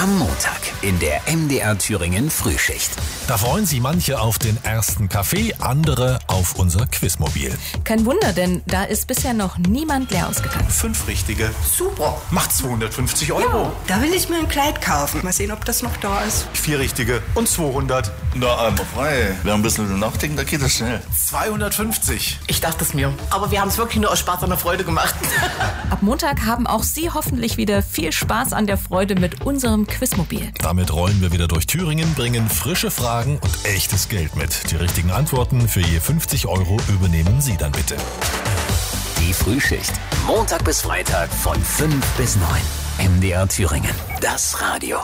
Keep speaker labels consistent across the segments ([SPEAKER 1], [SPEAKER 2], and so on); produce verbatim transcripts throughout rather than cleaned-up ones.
[SPEAKER 1] Am Montag in der M D R Thüringen Frühschicht.
[SPEAKER 2] Da freuen sich manche auf den ersten Kaffee, andere auf unser Quizmobil.
[SPEAKER 3] Kein Wunder, denn da ist bisher noch niemand leer ausgegangen.
[SPEAKER 4] Fünf richtige.
[SPEAKER 5] Super.
[SPEAKER 4] Macht zweihundertfünfzig Euro.
[SPEAKER 5] Da will ich mir ein Kleid kaufen. Mal sehen, ob das noch da ist.
[SPEAKER 4] Vier richtige und zweihundert.
[SPEAKER 6] Na, einmal frei. Wer ein bisschen nachdenken, da geht das schnell.
[SPEAKER 4] zweihundertfünfzig.
[SPEAKER 7] Ich dachte es mir. Aber wir haben es wirklich nur aus Spaß an der Freude gemacht.
[SPEAKER 3] Ab Montag haben auch Sie hoffentlich wieder viel Spaß an der Freude mit unserem Quizmobil.
[SPEAKER 2] Damit rollen wir wieder durch Thüringen, bringen frische Fragen und echtes Geld mit. Die richtigen Antworten für je fünfzig Euro übernehmen Sie dann bitte.
[SPEAKER 1] Die Frühschicht. Montag bis Freitag von fünf bis neun. M D R Thüringen. Das Radio.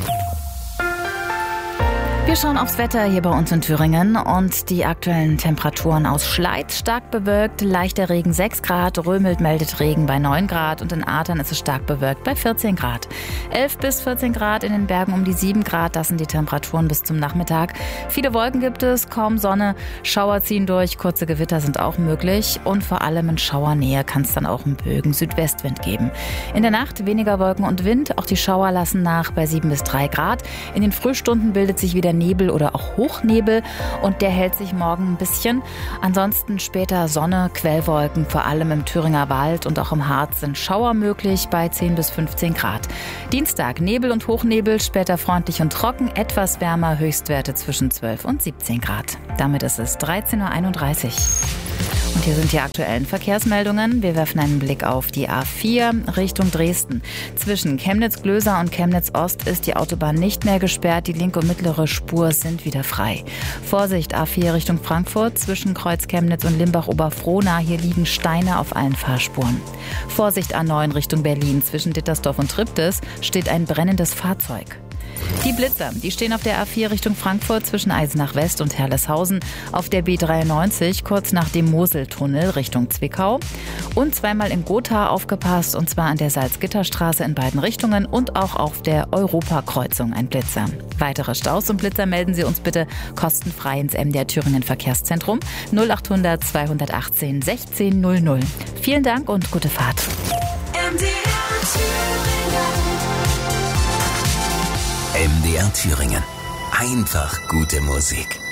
[SPEAKER 8] Wir schauen aufs Wetter hier bei uns in Thüringen und die aktuellen Temperaturen aus Schleiz stark bewölkt, leichter Regen sechs Grad, Römelt meldet Regen bei neun Grad und in Adern ist es stark bewölkt bei vierzehn Grad. elf bis vierzehn Grad, in den Bergen um die sieben Grad, das sind die Temperaturen bis zum Nachmittag. Viele Wolken gibt es, kaum Sonne, Schauer ziehen durch, kurze Gewitter sind auch möglich und vor allem in Schauernähe kann es dann auch einen Bögen Südwestwind geben. In der Nacht weniger Wolken und Wind, auch die Schauer lassen nach bei sieben bis drei Grad. In den Frühstunden bildet sich wieder Nebel oder auch Hochnebel und der hält sich morgen ein bisschen. Ansonsten später Sonne, Quellwolken, vor allem im Thüringer Wald und auch im Harz sind Schauer möglich bei zehn bis fünfzehn Grad. Dienstag Nebel und Hochnebel, später freundlich und trocken, etwas wärmer, Höchstwerte zwischen zwölf und siebzehn Grad. Damit ist es dreizehn Uhr einunddreißig. Und hier sind die aktuellen Verkehrsmeldungen. Wir werfen einen Blick auf die A vier Richtung Dresden. Zwischen Chemnitz-Glöser und Chemnitz-Ost ist die Autobahn nicht mehr gesperrt. Die linke und mittlere Spur sind wieder frei. Vorsicht, A vier Richtung Frankfurt. Zwischen Kreuz Chemnitz und Limbach-Oberfrohna. Hier liegen Steine auf allen Fahrspuren. Vorsicht, A neun Richtung Berlin. Zwischen Dittersdorf und Triptis steht ein brennendes Fahrzeug. Die Blitzer, die stehen auf der A vier Richtung Frankfurt zwischen Eisenach West und Herleshausen, auf der B dreiundneunzig kurz nach dem Moseltunnel Richtung Zwickau und zweimal in Gotha aufgepasst, und zwar an der Salzgitterstraße in beiden Richtungen und auch auf der Europakreuzung ein Blitzer. Weitere Staus und Blitzer melden Sie uns bitte kostenfrei ins M D R Thüringen Verkehrszentrum null achthundert zweihundertachtzehn sechzehn null null. Vielen Dank und gute Fahrt.
[SPEAKER 1] M D R Thüringen. M D R Thüringen. Einfach gute Musik.